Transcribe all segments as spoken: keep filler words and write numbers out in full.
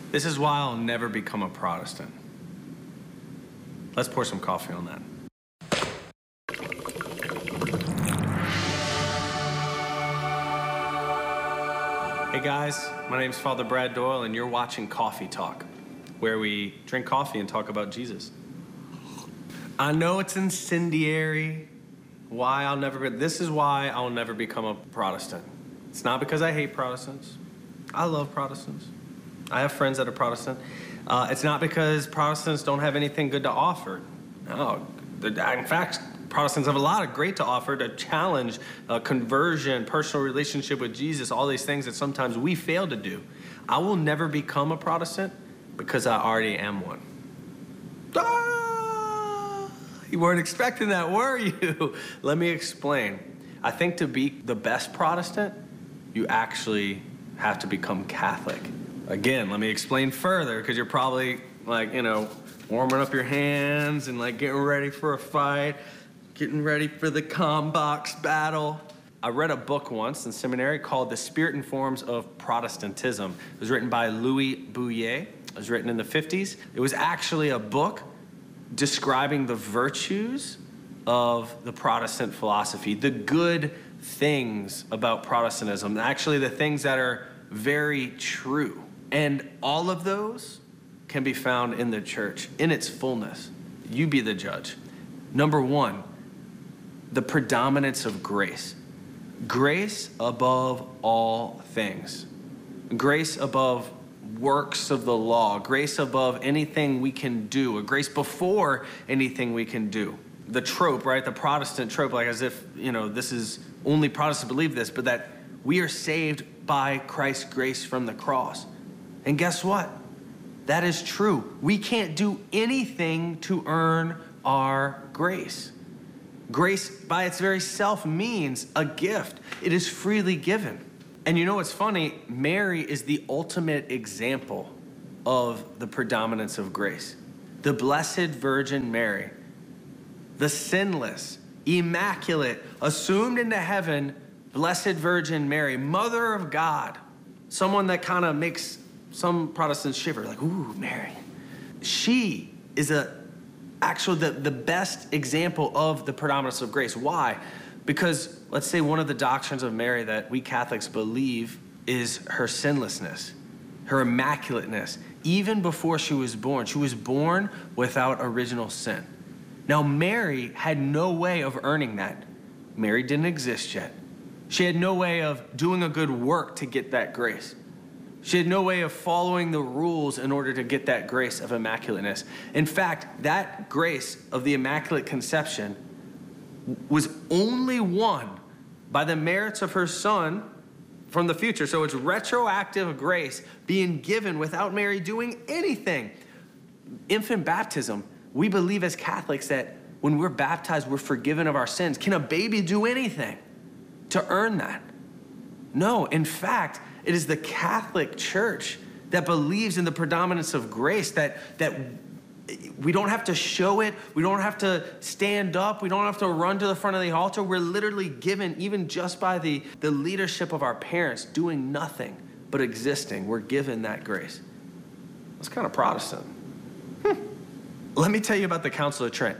This is why I'll never become a Protestant. Let's pour some coffee on that. Hey guys, my name's Father Brad Doyle, and you're watching Coffee Talk, where we drink coffee and talk about Jesus. I know it's incendiary. Why I'll never be, this is why I'll never become a Protestant. It's not because I hate Protestants. I love Protestants. I have friends that are Protestant. Uh, it's not because Protestants don't have anything good to offer. No, in fact, Protestants have a lot of great to offer to challenge uh, conversion, personal relationship with Jesus, all these things that sometimes we fail to do. I will never become a Protestant because I already am one. Ah, you weren't expecting that, were you? Let me explain. I think to be the best Protestant, you actually have to become Catholic. Again, let me explain further, because you're probably like, you know, warming up your hands and like getting ready for a fight, getting ready for the comm box battle. I read a book once in seminary called The Spirit and Forms of Protestantism. It was written by Louis Bouyer. It was written in the fifties. It was actually a book describing the virtues of the Protestant philosophy, the good things about Protestantism, actually the things that are very true. And all of those can be found in the church in its fullness. You be the judge. Number one, the predominance of grace. Grace above all things. Grace above works of the law. Grace above anything we can do. A grace before anything we can do. The trope, right? The Protestant trope, like as if, you know, this is only Protestants believe this, but that we are saved by Christ's grace from the cross. And guess what? That is true. We can't do anything to earn our grace. Grace, by its very self, means a gift. It is freely given. And you know what's funny? Mary is the ultimate example of the predominance of grace. The Blessed Virgin Mary, the sinless, immaculate, assumed into heaven, Blessed Virgin Mary, Mother of God, someone that kind of makes some Protestants shiver, like, ooh, Mary. She is a actually the, the best example of the predominance of grace. Why? Because let's say one of the doctrines of Mary that we Catholics believe is her sinlessness, her immaculateness. Even before she was born, she was born without original sin. Now, Mary had no way of earning that. Mary didn't exist yet. She had no way of doing a good work to get that grace. She had no way of following the rules in order to get that grace of immaculateness. In fact, that grace of the Immaculate Conception was only won by the merits of her son from the future. So it's retroactive grace being given without Mary doing anything. Infant baptism, we believe as Catholics that when we're baptized, we're forgiven of our sins. Can a baby do anything to earn that? No, in fact, it is the Catholic Church that believes in the predominance of grace, that, that we don't have to show it. We don't have to stand up. We don't have to run to the front of the altar. We're literally given, even just by the, the leadership of our parents, doing nothing but existing. We're given that grace. That's kind of Protestant. Hmm. Let me tell you about the Council of Trent.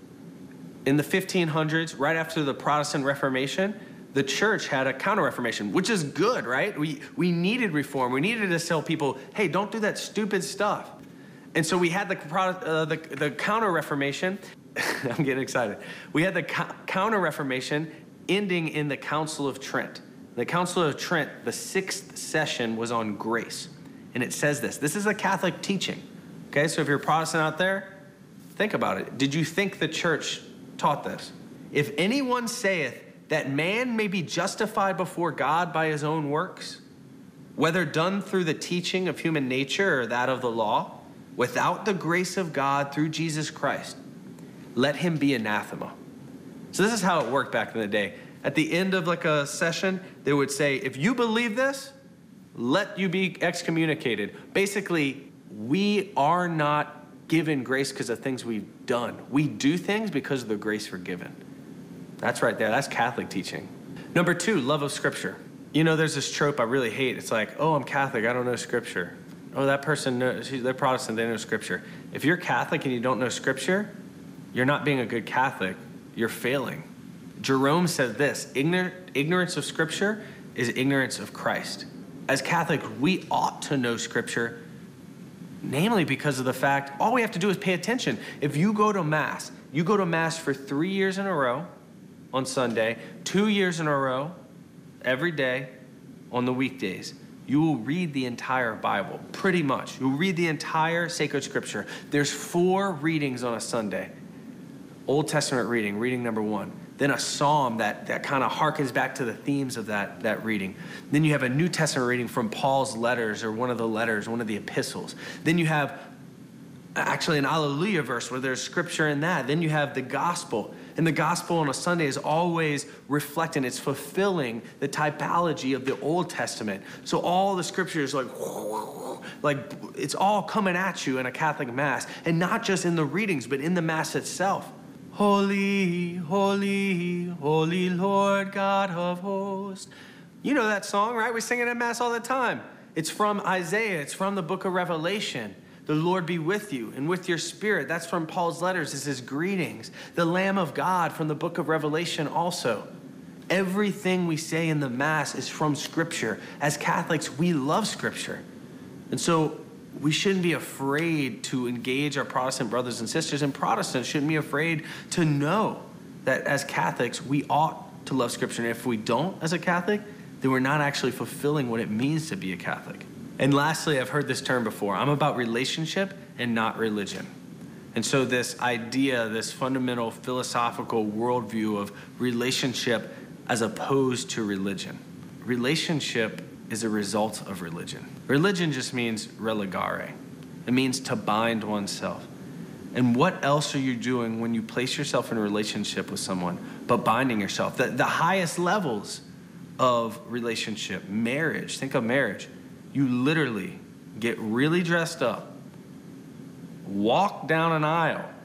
In the fifteen hundreds, right after the Protestant Reformation, the church had a counter-reformation, which is good, right? We, we needed reform. We needed to tell people, hey, don't do that stupid stuff. And so we had the, uh, the, the counter-reformation. I'm getting excited. We had the co- counter-reformation ending in the Council of Trent. The Council of Trent, the sixth session, was on grace. And it says this. This is a Catholic teaching. Okay, so if you're a Protestant out there, think about it. Did you think the church taught this? If anyone saith that man may be justified before God by his own works, whether done through the teaching of human nature or that of the law, without the grace of God through Jesus Christ, let him be anathema. So this is how it worked back in the day. At the end of like a session, they would say, if you believe this, let you be excommunicated. Basically, we are not given grace because of things we've done. We do things because of the grace we're given. That's right there. That's Catholic teaching. Number two, love of Scripture. You know, there's this trope I really hate. It's like, oh, I'm Catholic. I don't know Scripture. Oh, that person, knows, they're Protestant, they know Scripture. If you're Catholic and you don't know Scripture, you're not being a good Catholic, you're failing. Jerome said this, Ignor- ignorance of Scripture is ignorance of Christ. As Catholics, we ought to know Scripture, namely because of the fact, all we have to do is pay attention. If you go to Mass, you go to Mass for three years in a row on Sunday, two years in a row every day on the weekdays, you will read the entire Bible, pretty much. You'll read the entire sacred Scripture. There's four readings on a Sunday. Old Testament reading, reading number one. Then a psalm that, that kind of harkens back to the themes of that, that reading. Then you have a New Testament reading from Paul's letters or one of the letters, one of the epistles. Then you have actually an Alleluia verse where there's Scripture in that. Then you have the gospel. And the gospel on a Sunday is always reflecting, it's fulfilling the typology of the Old Testament. So all the Scriptures like, like it's all coming at you in a Catholic Mass. And not just in the readings, but in the Mass itself. Holy, holy, holy Lord God of hosts. You know that song, right? We sing it at Mass all the time. It's from Isaiah. It's from the book of Revelation. The Lord be with you and with your spirit. That's from Paul's letters. It's his greetings. The Lamb of God from the book of Revelation also. Everything we say in the Mass is from Scripture. As Catholics, we love Scripture. And so we shouldn't be afraid to engage our Protestant brothers and sisters, and Protestants shouldn't be afraid to know that as Catholics, we ought to love Scripture. And if we don't as a Catholic, then we're not actually fulfilling what it means to be a Catholic. And lastly, I've heard this term before. I'm about relationship and not religion. And so this idea, this fundamental philosophical worldview of relationship as opposed to religion. Relationship is a result of religion. Religion just means religare. It means to bind oneself. And what else are you doing when you place yourself in a relationship with someone but binding yourself? The, the highest levels of relationship, marriage, think of marriage. You literally get really dressed up, walk down an aisle,